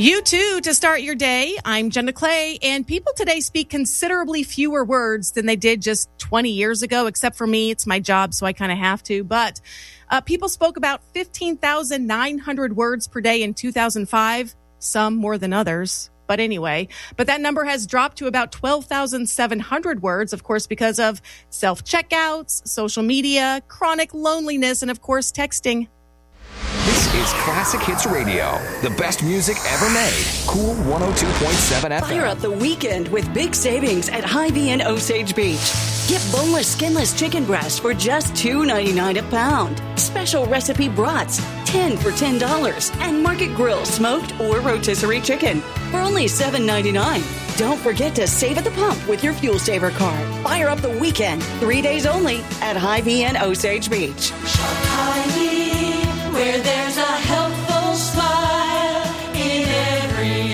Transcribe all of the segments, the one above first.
You too, to start your day. I'm Jenna Clay, and people today speak considerably fewer words than they did just 20 years ago, except for me. It's my job, so I kind of have to. But people spoke about 15,900 words per day in 2005, some more than others. But anyway, that number has dropped to about 12,700 words, of course, because of self-checkouts, social media, chronic loneliness, and of course, texting. This is Classic Hits Radio, the best music ever made. Cool 102.7 FM. Fire up the weekend with big savings at Hy-Vee in Osage Beach. Get boneless, skinless chicken breast for just $2.99 a pound. Special recipe brats, 10 for $10. And Market Grill smoked or rotisserie chicken for only $7.99. Don't forget to save at the pump with your Fuel Saver card. Fire up the weekend, 3 days only at Hy-Vee in Osage Beach. Shop Hy-Vee, where there's a helpful smile in every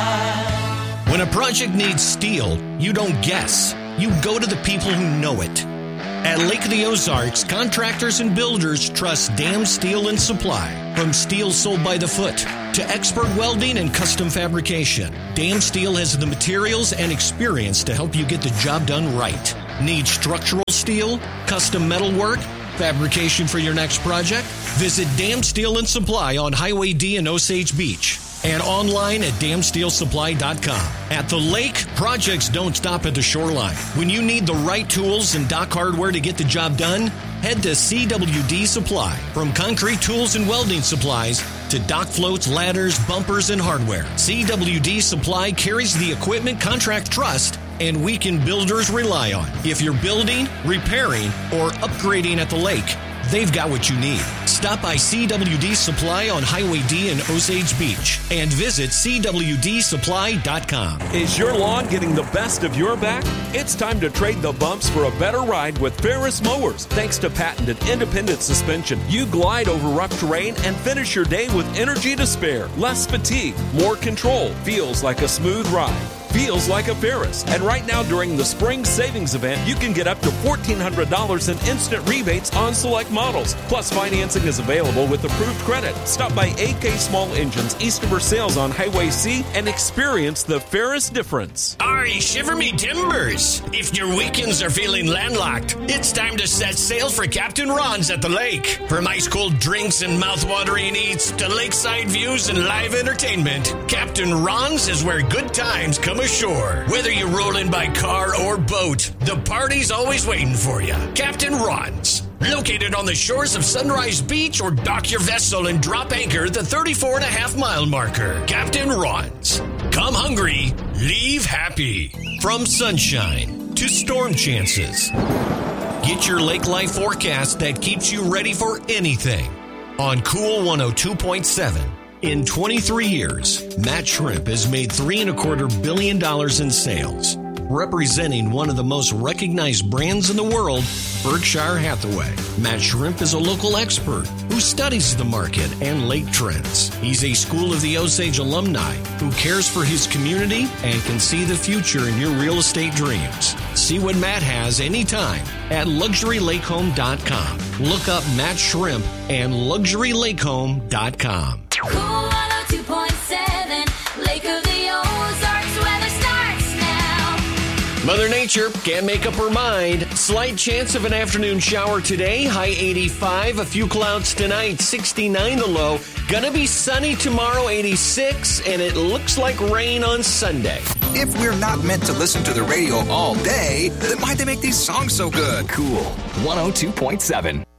eye. When a project needs steel, you don't guess. You go to the people who know it. At Lake of the Ozarks, contractors and builders trust Dam Steel and Supply. From steel sold by the foot to expert welding and custom fabrication, Dam Steel has the materials and experience to help you get the job done right. Need structural steel, custom metal work, fabrication for your next project? Visit Dam Steel and Supply on Highway D in Osage Beach and online at damsteelsupply.com. At the lake, projects don't stop at the shoreline. When you need the right tools and dock hardware to get the job done, head to CWD Supply. From concrete tools and welding supplies to dock floats, ladders, bumpers, and hardware, CWD Supply carries the equipment contract trust and weekend builders rely on. If you're building, repairing, or upgrading at the lake, they've got what you need. Stop by CWD Supply on Highway D in Osage Beach and visit CWDsupply.com. Is your lawn getting the best of your back? It's time to trade the bumps for a better ride with Ferris Mowers. Thanks to patented independent suspension, you glide over rough terrain and finish your day with energy to spare. Less fatigue, more control. Feels like a smooth ride. Feels like a Ferris. And right now during the spring savings event, you can get up to $1,400 in instant rebates on select models. Plus, financing is available with approved credit. Stop by AK Small Engines, East of Versailles on Highway C, and experience the Ferris difference. Ari, shiver me timbers. If your weekends are feeling landlocked, it's time to set sail for Captain Ron's at the lake. From ice-cold drinks and mouth-watering eats to lakeside views and live entertainment, Captain Ron's is where good times come ashore. Whether you're rolling by car or boat, the party's always waiting for you. Captain Ron's, located on the shores of Sunrise Beach, or dock your vessel and drop anchor at the 34.5-mile marker. Captain Ron's. Come hungry, leave happy. From sunshine to storm chances, get your lake life forecast that keeps you ready for anything on Cool 102.7. In 23 years, Matt Shrimp has made $3.25 billion in sales, representing one of the most recognized brands in the world, Berkshire Hathaway. Matt Shrimp is a local expert who studies the market and lake trends. He's a School of the Osage alumni who cares for his community and can see the future in your real estate dreams. See what Matt has anytime at LuxuryLakeHome.com. Look up Matt Shrimp and LuxuryLakeHome.com. Cool 102.7, Lake of the Ozarks, weather starts now. Mother Nature can't make up her mind. Slight chance of an afternoon shower today, high 85, a few clouds tonight, 69 the low. Gonna be sunny tomorrow, 86, and it looks like rain on Sunday. If we're not meant to listen to the radio all day, then why'd they make these songs so good? Cool 102.7.